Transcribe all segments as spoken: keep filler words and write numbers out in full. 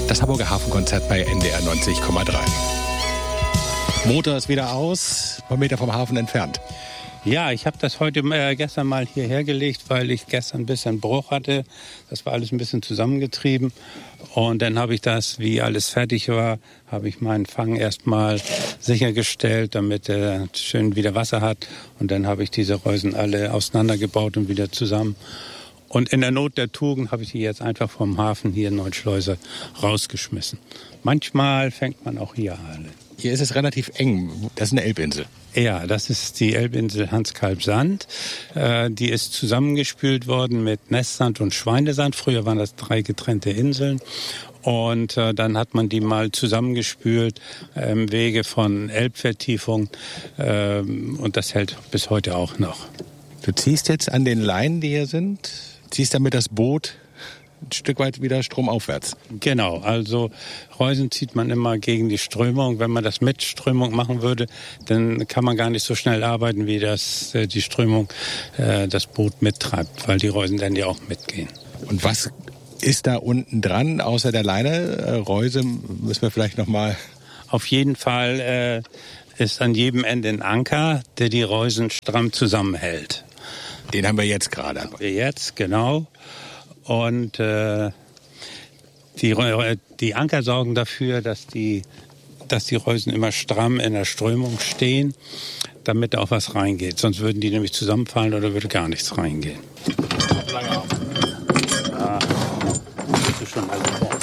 Das Hamburger Hafenkonzert bei N D R neunzig Komma drei. Motor ist wieder aus, ein paar Meter vom Hafen entfernt. Ja, ich habe das heute äh, gestern mal hierher gelegt, weil ich gestern ein bisschen Bruch hatte. Das war alles ein bisschen zusammengetrieben. Und dann habe ich das, wie alles fertig war, habe ich meinen Fang erstmal sichergestellt, damit er schön wieder Wasser hat. Und dann habe ich diese Reusen alle auseinandergebaut und wieder zusammen. Und in der Not der Tugend habe ich die jetzt einfach vom Hafen hier in Neuschleuse rausgeschmissen. Manchmal fängt man auch hier alle. Hier ist es relativ eng. Das ist eine Elbinsel. Ja, das ist die Elbinsel Hans-Kalb-Sand. Äh, die ist zusammengespült worden mit Nestsand und Schweinesand. Früher waren das drei getrennte Inseln. Und äh, dann hat man die mal zusammengespült äh, im Wege von Elbvertiefung. Äh, und das hält bis heute auch noch. Du ziehst jetzt an den Leinen, die hier sind, ziehst damit das Boot ein Stück weit wieder stromaufwärts. Genau, also Reusen zieht man immer gegen die Strömung. Wenn man das mit Strömung machen würde, dann kann man gar nicht so schnell arbeiten, wie das äh, die Strömung äh, das Boot mittreibt, weil die Reusen dann ja auch mitgehen. Und was ist da unten dran, außer der Leine? Äh, Reuse müssen wir vielleicht noch mal... Auf jeden Fall äh, ist an jedem Ende ein Anker, der die Reusen stramm zusammenhält. Den haben wir jetzt gerade. Haben wir jetzt, genau. Und äh, die, die Anker sorgen dafür, dass die, dass die Reusen immer stramm in der Strömung stehen, damit da auch was reingeht. Sonst würden die nämlich zusammenfallen oder würde gar nichts reingehen. Lange auf. Ja, das ist schon alles vor.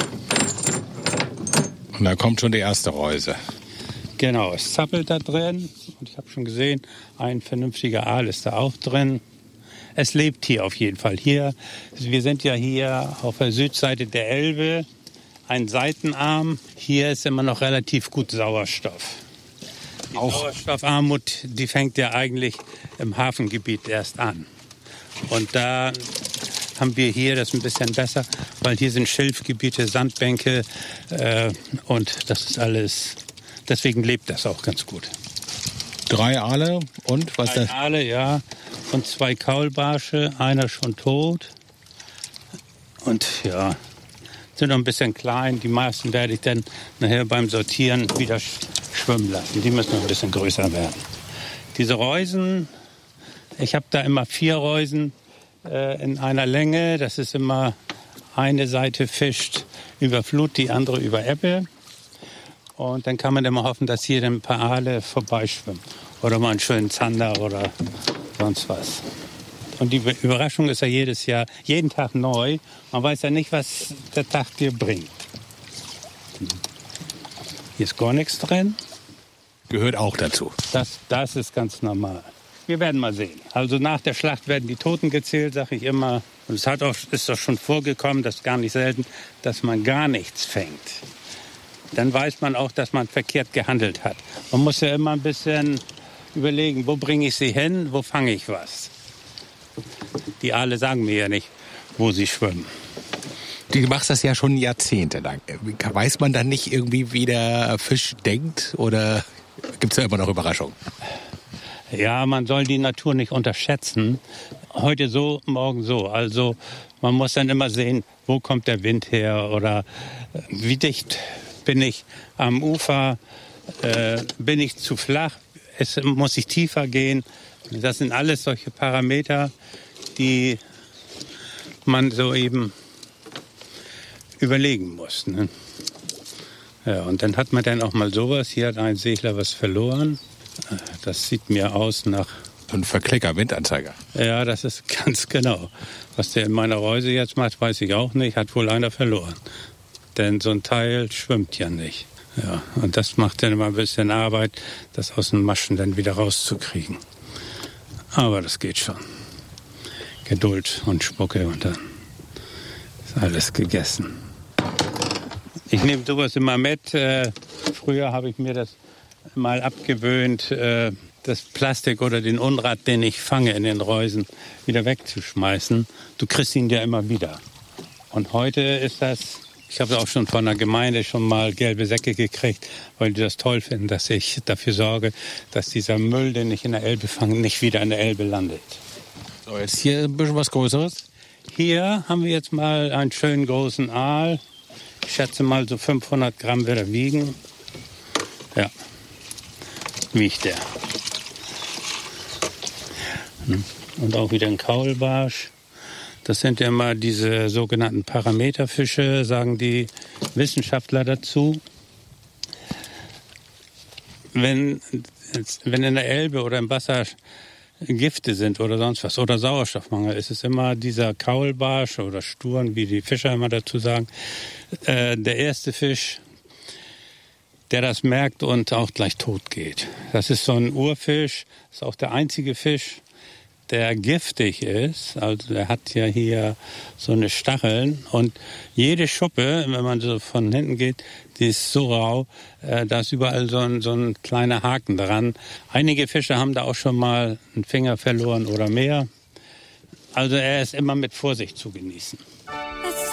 Und da kommt schon die erste Reuse. Genau, es zappelt da drin. Und ich habe schon gesehen, ein vernünftiger Aal ist da auch drin. Es lebt hier auf jeden Fall. Hier, wir sind ja hier auf der Südseite der Elbe, ein Seitenarm. Hier ist immer noch relativ gut Sauerstoff. Die auch Sauerstoffarmut, die fängt ja eigentlich im Hafengebiet erst an. Und da haben wir hier das ein bisschen besser, weil hier sind Schilfgebiete, Sandbänke äh, und das ist alles, deswegen lebt das auch ganz gut. Drei Aale und was Drei das? Aale, ja. Und zwei Kaulbarsche, einer schon tot. Und ja, sind noch ein bisschen klein. Die meisten werde ich dann nachher beim Sortieren wieder schwimmen lassen. Die müssen noch ein bisschen größer werden. Diese Reusen, ich habe da immer vier Reusen äh, in einer Länge. Das ist immer, eine Seite fischt über Flut, die andere über Ebbe. Und dann kann man immer hoffen, dass hier ein paar Aale vorbeischwimmen. Oder mal einen schönen Zander oder sonst was. Und die Überraschung ist ja jedes Jahr, jeden Tag neu. Man weiß ja nicht, was der Tag dir bringt. Hier ist gar nichts drin. Gehört auch dazu. Das, das ist ganz normal. Wir werden mal sehen. Also nach der Schlacht werden die Toten gezählt, sage ich immer. Und es hat auch, ist doch schon vorgekommen, das ist gar nicht selten, dass man gar nichts fängt. Dann weiß man auch, dass man verkehrt gehandelt hat. Man muss ja immer ein bisschen überlegen, wo bringe ich sie hin, wo fange ich was. Die Aale sagen mir ja nicht, wo sie schwimmen. Du machst das ja schon jahrzehntelang. Weiß man dann nicht irgendwie, wie der Fisch denkt? Oder gibt es da immer noch Überraschungen? Ja, man soll die Natur nicht unterschätzen. Heute so, morgen so. Also man muss dann immer sehen, wo kommt der Wind her oder wie dicht bin ich am Ufer, äh, bin ich zu flach, es muss ich tiefer gehen. Das sind alles solche Parameter, die man so eben überlegen muss. Ne? Ja, und dann hat man dann auch mal sowas. Hier hat ein Segler was verloren. Das sieht mir aus nach... So ein Verklicker, Windanzeiger. Ja, das ist ganz genau. Was der in meiner Reuse jetzt macht, weiß ich auch nicht. Hat wohl einer verloren. Denn so ein Teil schwimmt ja nicht. Ja, und das macht dann immer ein bisschen Arbeit, das aus den Maschen dann wieder rauszukriegen. Aber das geht schon. Geduld und Spucke und dann ist alles gegessen. Ich nehme sowas immer mit. Äh, früher habe ich mir das mal abgewöhnt, äh, das Plastik oder den Unrat, den ich fange in den Reusen, wieder wegzuschmeißen. Du kriegst ihn ja immer wieder. Und heute ist das... Ich habe auch schon von der Gemeinde schon mal gelbe Säcke gekriegt, weil die das toll finden, dass ich dafür sorge, dass dieser Müll, den ich in der Elbe fange, nicht wieder in der Elbe landet. So, jetzt hier ein bisschen was Größeres. Hier haben wir jetzt mal einen schönen großen Aal. Ich schätze mal, so fünfhundert Gramm wird er wiegen. Ja, wiegt er. Und auch wieder ein Kaulbarsch. Das sind ja immer diese sogenannten Parameterfische, sagen die Wissenschaftler dazu. Wenn, wenn in der Elbe oder im Wasser Gifte sind oder sonst was oder Sauerstoffmangel, ist es immer dieser Kaulbarsch oder Sturn, wie die Fischer immer dazu sagen, äh, der erste Fisch, der das merkt und auch gleich tot geht. Das ist so ein Urfisch, ist auch der einzige Fisch, der giftig ist. Also der hat ja hier so eine Stacheln und jede Schuppe, wenn man so von hinten geht, die ist so rau, äh, da ist überall so ein, so ein kleiner Haken dran. Einige Fische haben da auch schon mal einen Finger verloren oder mehr. Also er ist immer mit Vorsicht zu genießen.